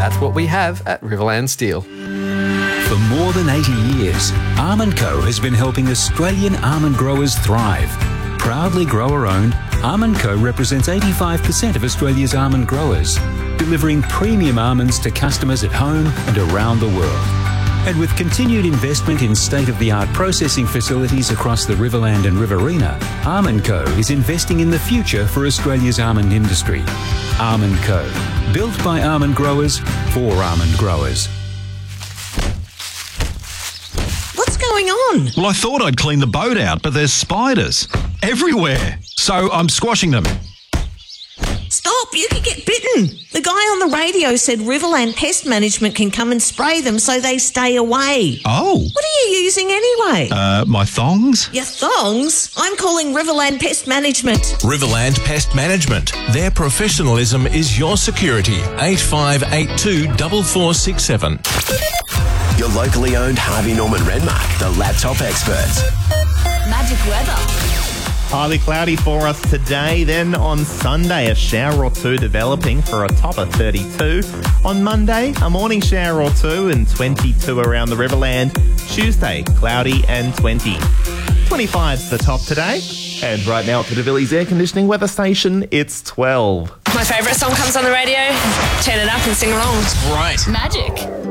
That's what we have at Riverland Steel. For more than 80 years, Almond Co has been helping Australian almond growers thrive. Proudly grower-owned, Almond Co represents 85% of Australia's almond growers, delivering premium almonds to customers at home and around the world. And with continued investment in state-of-the-art processing facilities across the Riverland and Riverina, Almond Co is investing in the future for Australia's almond industry. Almond Co, built by almond growers for almond growers. What's going on? Well, I thought I'd clean the boat out, but there's spiders everywhere. So I'm squashing them. Stop, you could get bitten. The guy on the radio said Riverland Pest Management can come and spray them so they stay away. Oh. What are you using anyway? My thongs? Your thongs? I'm calling Riverland Pest Management. Riverland Pest Management. Their professionalism is your security. 8582 4467. Your locally owned Harvey Norman Renmark, the laptop experts. Magic weather. Highly cloudy for us today. Then on Sunday, a shower or two developing for a top of 32. On Monday, a morning shower or two and 22 around the Riverland. Tuesday, cloudy and 20. 25's the top today. And right now at the DeVillies Air Conditioning Weather Station, it's 12. My favourite song comes on the radio. Turn it up and sing along. Right. Magic.